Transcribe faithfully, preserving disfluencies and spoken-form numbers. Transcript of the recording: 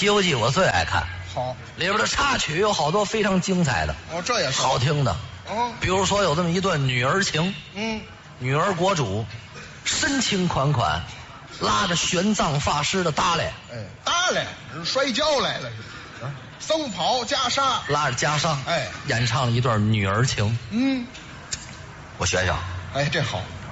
西游记》我最爱看， 好， 里边的插曲有好多非常精彩的， 哦，这也是好听的。 哦， 比如说有这么一段女儿情， 嗯， 女儿国主深情款款，拉着玄奘法师的搭来， 哎，搭来是摔跤来了是，僧袍袈裟， 拉着袈裟， 哎， 演唱了一段女儿情。 嗯， 我学学， 哎，这好，